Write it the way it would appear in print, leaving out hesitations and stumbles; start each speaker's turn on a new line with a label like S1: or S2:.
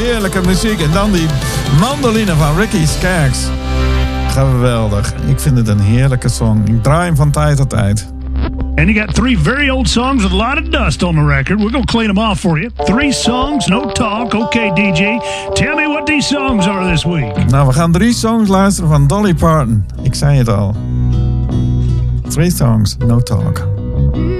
S1: heerlijke muziek. En dan die mandoline van Ricky Skaggs. Geweldig. Ik vind het een heerlijke song. Ik draai hem van tijd tot tijd.
S2: And you got 3 very old songs with a lot of dust on the record. We're going to clean them off for you. 3 songs, no talk. Okay, DJ, tell me what these songs are this week.
S1: Nou, we gaan 3 songs luisteren van Dolly Parton. Ik zei het al. 3 songs, no talk.